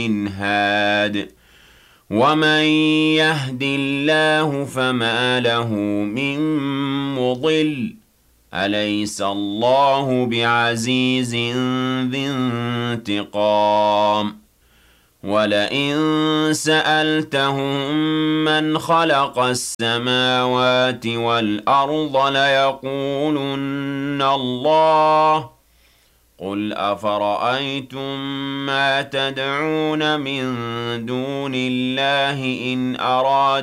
مِنْ هَادٍ وَمَن يَهْدِ اللَّهُ فَمَا لَهُ مِن مُّضِلٍّ أَلَيْسَ اللَّهُ بِعَزِيزٍ ذِي انتِقَامٍ وَلَئِن سَأَلْتَهُم مَّنْ خَلَقَ السَّمَاوَاتِ وَالْأَرْضَ لَيَقُولُنَّ اللَّهُ قُلْ أَفَرَأَيْتُم مَّا تَدْعُونَ مِن دُونِ اللَّهِ إِنْ أَرَادَ